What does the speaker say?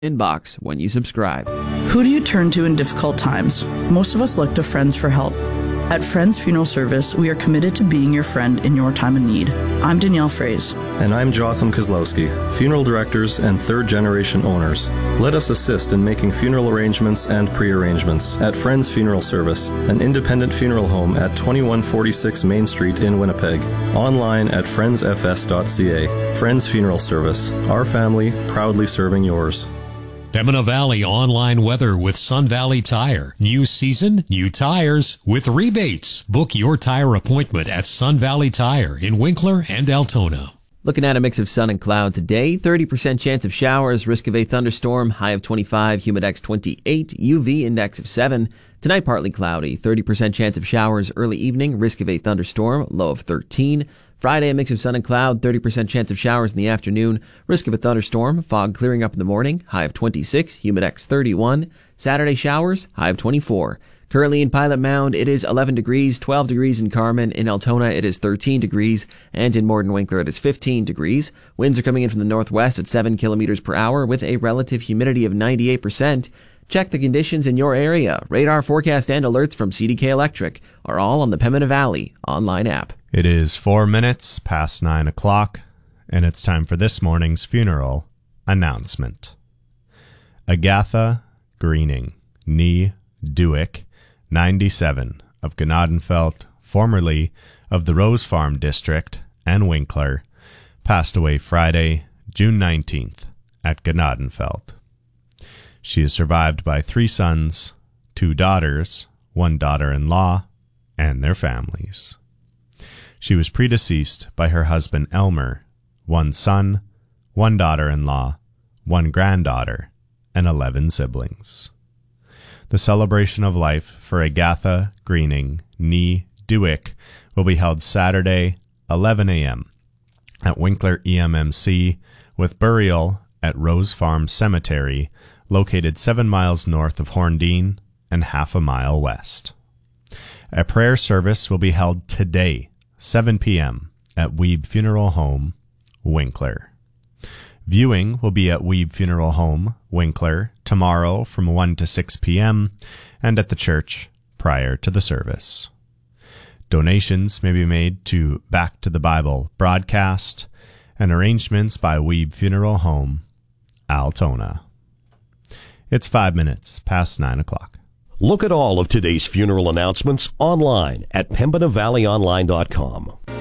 inbox when you subscribe. Who do you turn to in difficult times? Most of us look to friends for help. At Friends Funeral Service, we are committed to being your friend in your time of need. I'm Danielle Fraze. And I'm Jotham Kozlowski, funeral directors and third-generation owners. Let us assist in making funeral arrangements and pre-arrangements at Friends Funeral Service, an independent funeral home at 2146 Main Street in Winnipeg. Online at friendsfs.ca. Friends Funeral Service, our family proudly serving yours. Pembina Valley online weather with Sun Valley Tire. New season, new tires with rebates. Book your tire appointment at Sun Valley Tire in Winkler and Altona. Looking at a mix of sun and cloud today, 30% chance of showers, risk of a thunderstorm, high of 25, humidex 28, UV index of 7. Tonight, partly cloudy, 30% chance of showers early evening, risk of a thunderstorm, low of 13. Friday, a mix of sun and cloud, 30% chance of showers in the afternoon, risk of a thunderstorm, fog clearing up in the morning, high of 26, humidex 31. Saturday, showers, high of 24. Currently in Pilot Mound, it is 11 degrees, 12 degrees in Carman. In Altona, it is 13 degrees, and in Morden Winkler, it is 15 degrees. Winds are coming in from the northwest at 7 kilometers per hour with a relative humidity of 98%. Check the conditions in your area. Radar forecast and alerts from CDK Electric are all on the Pembina Valley online app. It is 4 minutes past 9 o'clock, and it's time for this morning's funeral announcement. Agatha Greening, nee Dewick, 97, of Gnadenfeld, formerly of the Rose Farm District and Winkler, passed away Friday, June 19th, at Gnadenfeld. She is survived by 3 sons, 2 daughters, 1 daughter-in-law, and their families. She was predeceased by her husband Elmer, 1 son, 1 daughter-in-law, 1 granddaughter, and 11 siblings. The celebration of life for Agatha Greening, nee Dewick, will be held Saturday, 11 a.m. at Winkler EMMC, with burial at Rose Farm Cemetery, located 7 miles north of Horndean and half a mile west. A prayer service will be held today, 7 p.m. at Weeb Funeral Home, Winkler. Viewing will be at Weeb Funeral Home, Winkler, tomorrow from 1 to 6 p.m. and at the church prior to the service. Donations may be made to Back to the Bible broadcast and arrangements by Weeb Funeral Home, Altona. It's 5 minutes past 9 o'clock. Look at all of today's funeral announcements online at PembinaValleyOnline.com.